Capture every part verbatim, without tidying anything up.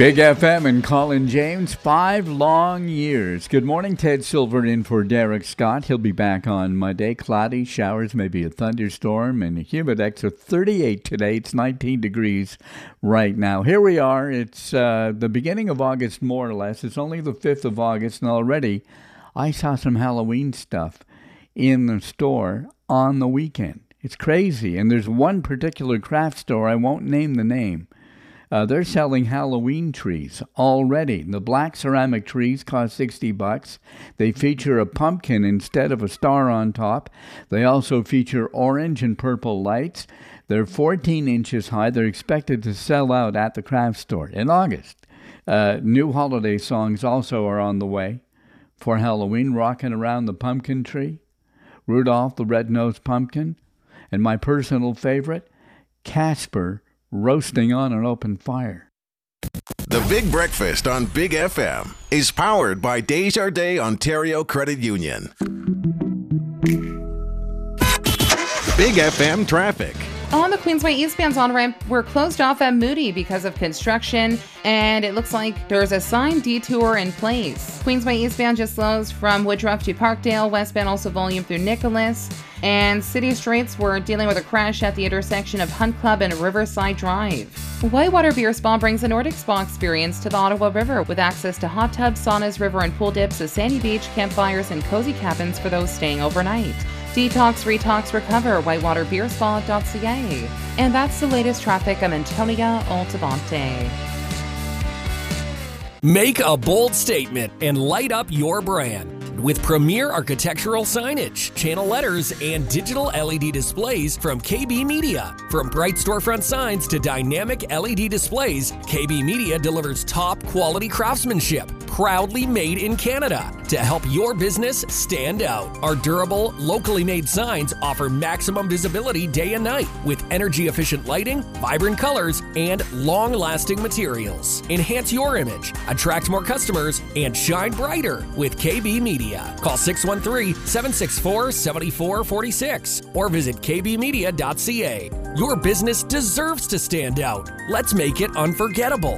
Big F M and Colin James, five long years. Good morning, Ted Silver in for Derek Scott. He'll be back on Monday. Cloudy, showers, maybe a thunderstorm, and a humidex of thirty-eight today. It's nineteen degrees right now. Here we are. It's uh, the beginning of August, more or less. It's only the fifth of August, and already I saw some Halloween stuff in the store on the weekend. It's crazy, and there's one particular craft store, I won't name the name. Uh, they're selling Halloween trees already. The black ceramic trees cost sixty bucks. They feature a pumpkin instead of a star on top. They also feature orange and purple lights. They're fourteen inches high. They're expected to sell out at the craft store in August. Uh, new holiday songs also are on the way for Halloween. Rocking Around the Pumpkin Tree, Rudolph the Red-Nosed Pumpkin, and my personal favorite, Casper roasting on an open fire. The Big Breakfast on Big F M is powered by Desjardins Ontario Credit Union. Big F M traffic. On the Queensway eastbound on-ramp, we're closed off at Moody because of construction, and it looks like there's a signed detour in place. Queensway eastbound just slows from Woodruff to Parkdale, westbound also volume through Nicholas, and city streets, we're dealing with a crash at the intersection of Hunt Club and Riverside Drive. Whitewater Beer Spa brings a Nordic spa experience to the Ottawa River with access to hot tubs, saunas, river and pool dips, a sandy beach, campfires, and cozy cabins for those staying overnight. Detox, retox, recover, whitewater beer spa dot c a. And that's the latest traffic. I'm Antonia Altamonte. Make a bold statement and light up your brand with premier architectural signage, channel letters, and digital L E D displays from K B Media. From bright storefront signs to dynamic L E D displays, K B Media delivers top quality craftsmanship, proudly made in Canada, to help your business stand out. Our durable, locally made signs offer maximum visibility day and night with energy-efficient lighting, vibrant colors, and long-lasting materials. Enhance your image, attract more customers, and shine brighter with K B Media. Call six one three, seven six four, seven four four six or visit k b media dot c a. Your business deserves to stand out. Let's make it unforgettable.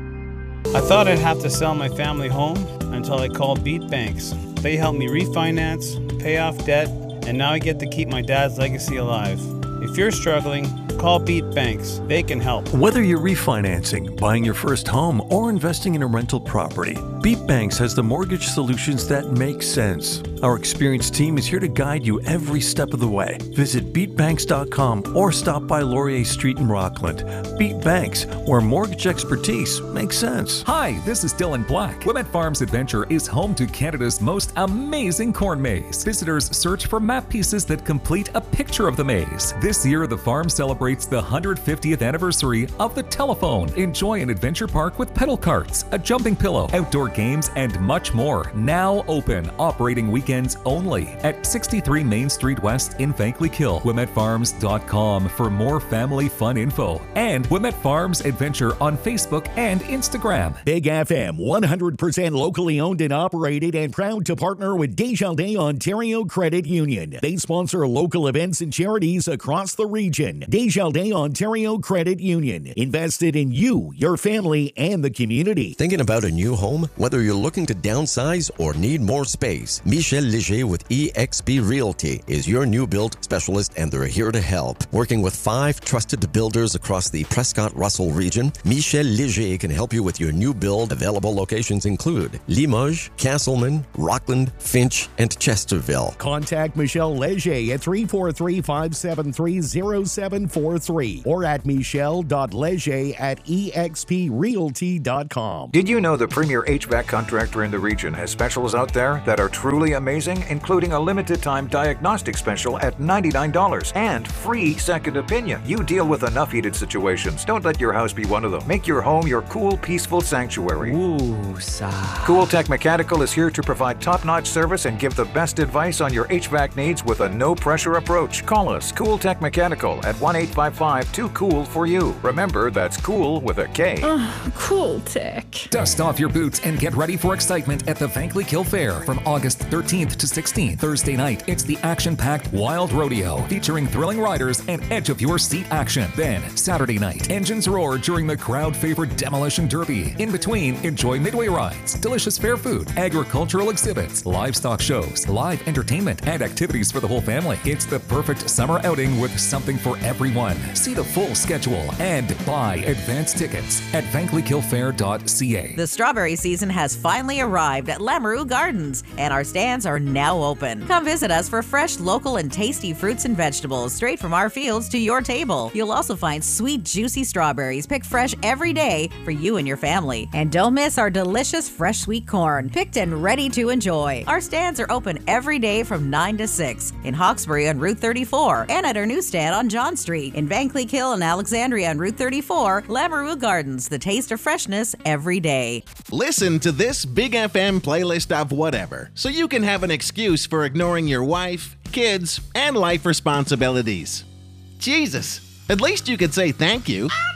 I thought I'd have to sell my family home until I called Beat Banks. They helped me refinance, pay off debt, and now I get to keep my dad's legacy alive. If you're struggling, call Beat Banks. They can help. Whether you're refinancing, buying your first home, or investing in a rental property, Beat Banks has the mortgage solutions that make sense. Our experienced team is here to guide you every step of the way. Visit beat banks dot com or stop by Laurier Street in Rockland. Beat Banks, where mortgage expertise makes sense. Hi, this is Dylan Black. Wilmette Farms Adventure is home to Canada's most amazing corn maze. Visitors search for map pieces that complete a picture of the maze. This year, the farm celebrates the one hundred fiftieth anniversary of the telephone. Enjoy an adventure park with pedal carts, a jumping pillow, outdoor games, and much more. Now open, operating weekends only at sixty-three Main Street West in Vankleek-Hill. Wilmette Farms dot com for more family fun info. And Wilmette Farms Adventure on Facebook and Instagram. Big F M, one hundred percent locally owned and operated, and proud to partner with Desjardins Ontario Credit Union. They sponsor local events and charities across the region. Desjardins Ontario Credit Union. Invested in you, your family, and the community. Thinking about a new home? Whether you're looking to downsize or need more space, Michel Léger with E X P Realty is your new build specialist, and they're here to help. Working with five trusted builders across the Prescott-Russell region, Michel Léger can help you with your new build. Available locations include Limoges, Castleman, Rockland, Finch, and Chesterville. Contact Michel Léger at three four three, five seven three, zero seven four three or at michel dot leger at e x p realty dot com. Did you know the premier H V A C contractor in the region has specials out there that are truly amazing, including a limited time diagnostic special at ninety-nine dollars and free second opinion? You deal with enough heated situations. Don't let your house be one of them. Make your home your cool, peaceful sanctuary. Ooh, sigh. Cooltech Mechanical is here to provide top-notch service and give the best advice on your H V A C needs with a no-pressure approach. Call us, Cooltech Mechanical, at one eight five five, too cool for you. Remember, that's cool with a K. Oh, cool tech. Dust off your boots and get ready for excitement at the Vankleek Hill Fair from August thirteenth to sixteenth. Thursday night, it's the action-packed Wild Rodeo featuring thrilling riders and edge-of-your-seat action. Then, Saturday night, engines roar during the crowd-favorite Demolition Derby. In between, enjoy midway rides, delicious fair food, agricultural exhibits, livestock shows, live entertainment, and activities for the whole family. It's the perfect summer outing with something for everyone. See the full schedule and buy advance tickets at vankleek hill fair dot c a. The strawberry season has finally arrived at Lamoureux Gardens, and our stands are now open. Come visit us for fresh, local, and tasty fruits and vegetables straight from our fields to your table. You'll also find sweet, juicy strawberries picked fresh every day for you and your family. And don't miss our delicious fresh sweet corn, picked and ready to enjoy. Our stands are open every day from nine to six in Hawkesbury on Route thirty-four and at our newsstand on John Street. In Vankleek Hill and Alexandria on Route thirty-four, Lamoureux Gardens, the taste of freshness every day. Listen to this Big F M playlist of whatever, so you can have an excuse for ignoring your wife, kids, and life responsibilities. Jesus, at least you could say thank you.